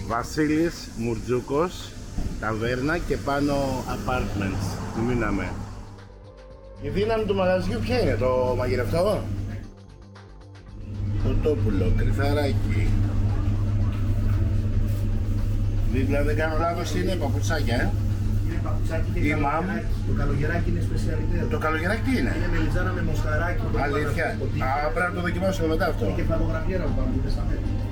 Βασίλης Μουρτζούκος, ταβέρνα και πάνω apartments. Μείναμε. Η δύναμη του μαγαζιού ποια είναι, το μαγειρευτό? Κοτόπουλο, κρυθαράκι. Δίπλα δεν κάνω λάθος είναι παπουτσάκια, Είναι παπουτσάκι και καλογεράκι. Το καλογεράκι είναι σπεσιαλιτέ. Το καλογεράκι τι είναι? Είναι μελιτζάνα με μοσχαράκι. Αλήθεια. Α, πρέπει να το δοκιμάσουμε μετά αυτό. Και κεφαλογραφιέρα που πάμε στα μέτρα.